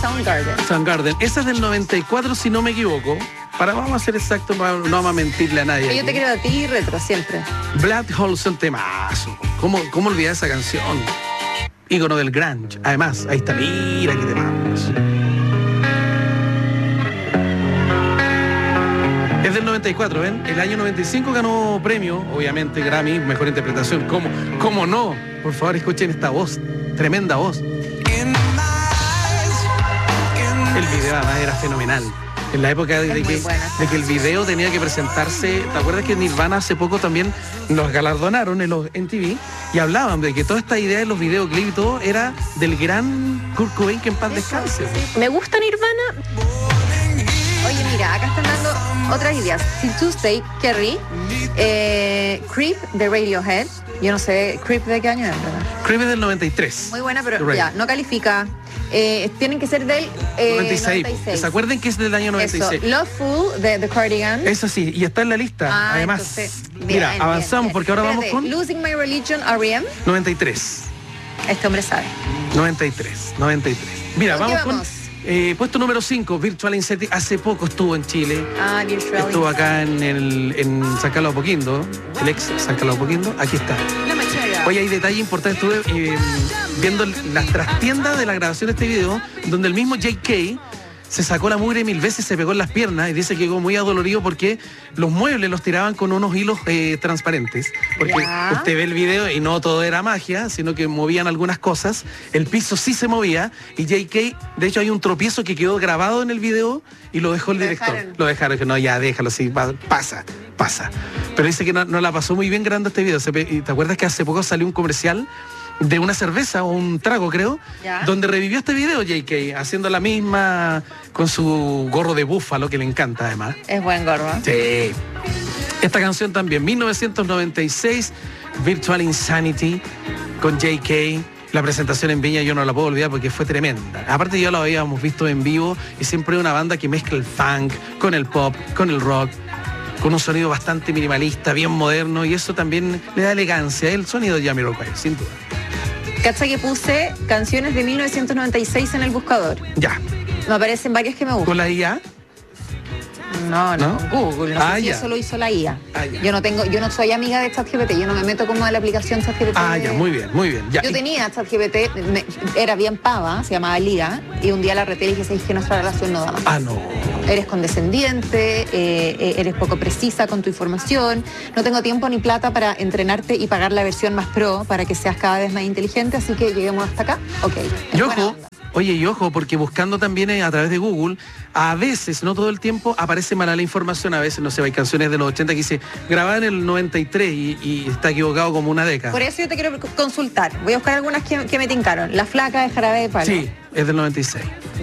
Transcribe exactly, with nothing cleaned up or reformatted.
Soundgarden. Soundgarden. Esa es del noventa y cuatro, si no me equivoco. Para, vamos a ser exactos, no vamos a mentirle a nadie. Yo aquí. te quiero a ti retro siempre. Black Hole son temazo. ¿Cómo, cómo olvidar esa canción? Ícono del grunge. Además, ahí está, mira qué temazo. Es del noventa y cuatro, ¿ven? El año noventa y cinco ganó premio, obviamente, Grammy, mejor interpretación. ¿Cómo, cómo no? Por favor, escuchen esta voz, tremenda voz. El video además era fenomenal. En la época de, de, que, de que el video tenía que presentarse, ¿te acuerdas que Nirvana hace poco también los galardonaron en los M T V? Y hablaban de que toda esta idea de los videoclips y todo era del gran Kurt Cobain, que en paz descanse. Me gusta Nirvana. Oye, mira, acá están dando otras ideas. Till Tuesday, Kerry, eh, Creep de Radiohead. Yo no sé, Creep de qué año es, ¿verdad? Creep es del noventa y tres. Muy buena, pero ya, no califica. Eh, tienen que ser del eh, noventa y seis. noventa y seis. ¿Se acuerdan que es del año noventa y seis? Eso, Loveful de The Cardigans. Eso sí, y está en la lista. Ah, además, entonces, bien, mira, bien, avanzamos bien. porque ahora Espérate, vamos con Losing My Religion, R E M. noventa y tres. Este hombre sabe. noventa y tres, noventa y tres. Mira, ¿Con vamos, qué con vamos? eh, puesto número cinco, Virtual Insanity. Hace poco estuvo en Chile. Ah, Virtual Estuvo acá en, el, en San Carlos de Apoquindo, el ex San Carlos de Apoquindo. Aquí está. No me chega. Oye, hay detalle importante. Estuve eh, viendo las trastiendas de la grabación de este video, donde el mismo J K se sacó la mugre mil veces, se pegó en las piernas y dice que quedó muy adolorido porque los muebles los tiraban con unos hilos eh, transparentes. Porque Ya. usted ve el video y no todo era magia, sino que movían algunas cosas. El piso sí se movía y J K, de hecho hay un tropiezo que quedó grabado en el video y lo dejó el Lo director. dejaron. Lo dejaron, que no, ya déjalo, sí, pa- pasa, pasa. Pero dice que no, no la pasó muy bien grabando este video. Se pe- y ¿te acuerdas que hace poco salió un comercial de una cerveza o un trago, creo, Ya. donde revivió este video J K, haciendo la misma con su gorro de búfalo, que le encanta además. Es buen gorro. Sí. Esta canción también, mil novecientos noventa y seis, Virtual Insanity, con J K. La presentación en Viña yo no la puedo olvidar porque fue tremenda. Aparte ya lo habíamos visto en vivo y siempre es una banda que mezcla el funk con el pop, con el rock, con un sonido bastante minimalista, bien moderno, y eso también le da elegancia. El sonido de Jamiroquai, sin duda. Cacha que puse canciones de mil novecientos noventa y seis en el buscador. Ya. Me aparecen varias que me gustan. ¿Con la I A? No, no, ¿No? con Google. No Ah, sé si ya. eso lo hizo la I A. Ah, ya. Yo no tengo, yo no soy amiga de ChatGPT, yo no me meto como a la aplicación ChatGPT. Ah, ya, muy bien, muy bien. Ya. Yo tenía ChatGPT, me- era bien pava, se llamaba Liga, y un día la reté y dije, ¿sabes que nuestra relación no da más? Ah, no. Eres condescendiente, eh, eh, eres poco precisa con tu información, no tengo tiempo ni plata para entrenarte y pagar la versión más pro para que seas cada vez más inteligente, así que lleguemos hasta acá. Ok. Y buena ojo, onda. oye, y ojo, porque buscando también eh, a través de Google, a veces, no todo el tiempo, aparece mala la información. A veces, no sé, hay canciones de los ochenta que dice grabada en el noventa y tres y, y está equivocado como una década. Por eso yo te quiero consultar. Voy a buscar algunas que, que me tincaron. La flaca de Jarabe de Palo. Sí, es del noventa y seis.